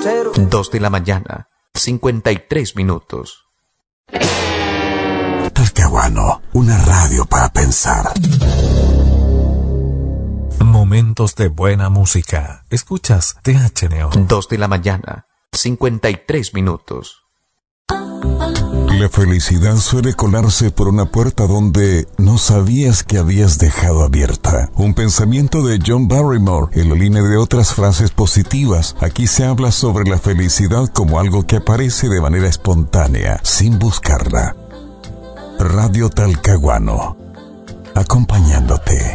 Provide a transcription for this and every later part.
2 de la mañana, 53 minutos. Talcahuano, una radio para pensar. Momentos de buena música. Escuchas THNO. 2 de la mañana, 53 minutos. La felicidad suele colarse por una puerta donde no sabías que habías dejado abierta. Un pensamiento de John Barrymore en la línea de otras frases positivas. Aquí se habla sobre la felicidad como algo que aparece de manera espontánea, sin buscarla. Radio Talcahuano, acompañándote.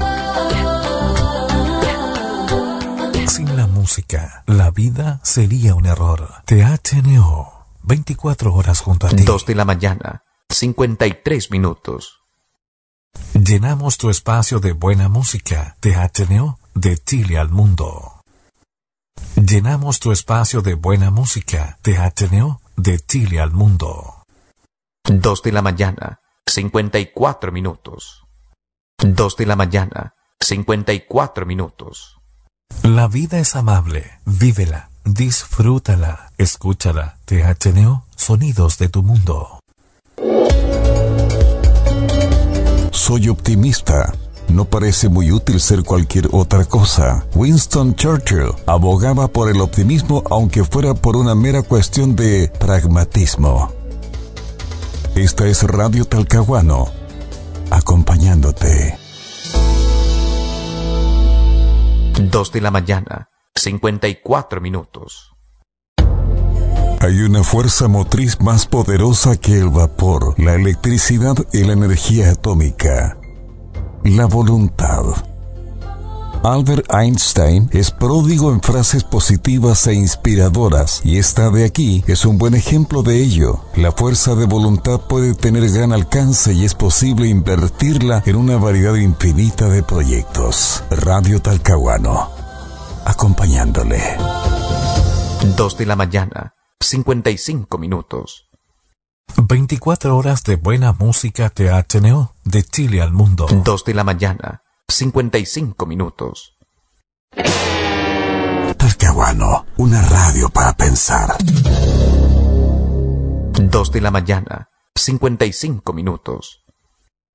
Sin la música, la vida sería un error. THNO. 24 horas junto a ti. 2 de la mañana, 53 minutos. Llenamos tu espacio de buena música. THNO, de Chile al mundo. Llenamos tu espacio de buena música. THNO, de Chile al mundo. 2 de la mañana, 54 minutos. 2 de la mañana, 54 minutos. La vida es amable. Vívela. Disfrútala, escúchala. THNO, sonidos de tu mundo. Soy optimista. No parece muy útil ser cualquier otra cosa. Winston Churchill abogaba por el optimismo aunque fuera por una mera cuestión de pragmatismo. Esta es Radio Talcahuano, acompañándote. 2 de la mañana, 54 minutos. Hay una fuerza motriz más poderosa que el vapor, la electricidad y la energía atómica. La voluntad. Albert Einstein es pródigo en frases positivas e inspiradoras, y esta de aquí es un buen ejemplo de ello. La fuerza de voluntad puede tener gran alcance y es posible invertirla en una variedad infinita de proyectos. Radio Talcahuano, acompañándole. 2 de la mañana, 55 minutos. 24 horas de buena música. THNO, de Chile al mundo. 2 de la mañana, 55 minutos. Talcahuano, una radio para pensar. 2 de la mañana, 55 minutos.